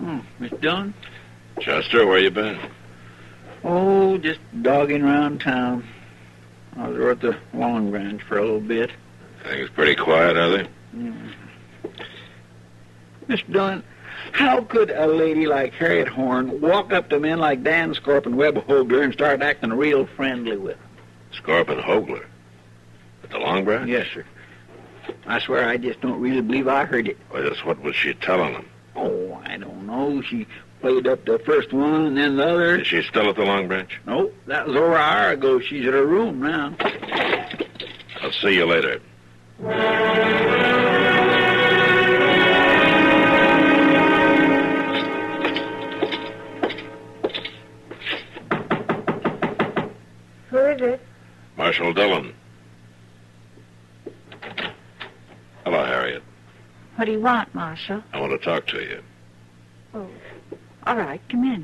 Miss Dillon? Chester, where you been? Oh, just dogging around town. I was over at the Long Branch for a little bit. Things pretty quiet, are they? Miss Dillon, how could a lady like Harriet Horn walk up to men like Dan Scorp and Webb Hogler and start acting real friendly with them? Scorp and Hogler? At the Long Branch? Yes, sir. I swear I just don't really believe I heard it. Well, just what was she telling them? Oh, I don't know. She played up the first one and then the other. Is she still at the Long Branch? No, that was over an hour ago. She's at her room now. I'll see you later. Who is it? Marshal Dillon. Hello, Harriet. What do you want, Marshal? I want to talk to you. Oh, all right, come in.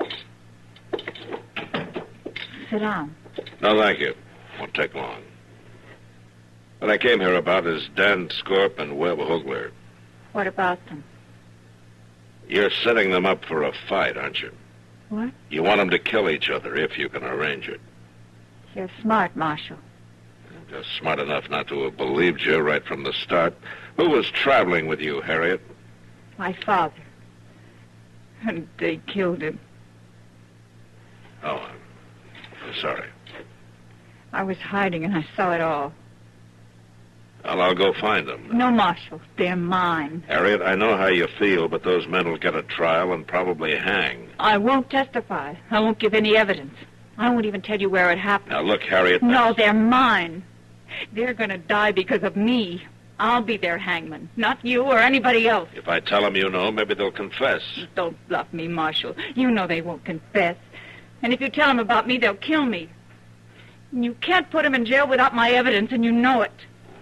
Sit down. No, thank you. Won't take long. What I came here about is Dan Scorp and Webb Hogler. What about them? You're setting them up for a fight, aren't you? What? You want them to kill each other if you can arrange it. You're smart, Marshal. Just smart enough not to have believed you right from the start. Who was traveling with you, Harriet? My father. And they killed him. Oh, I'm sorry. I was hiding and I saw it all. Well, I'll go find them. No, Marshal. They're mine. Harriet, I know how you feel, but those men will get a trial and probably hang. I won't testify. I won't give any evidence. I won't even tell you where it happened. Now, look, Harriet... No, they're mine. They're going to die because of me. I'll be their hangman, not you or anybody else. If I tell them you know, maybe they'll confess. Don't bluff me, Marshal. You know they won't confess. And if you tell them about me, they'll kill me. And you can't put them in jail without my evidence, and you know it.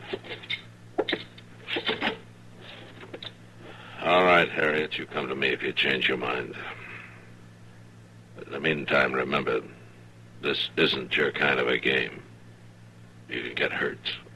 All right, Harriet, you come to me if you change your mind. But in the meantime, remember, this isn't your kind of a game. You can get hurt.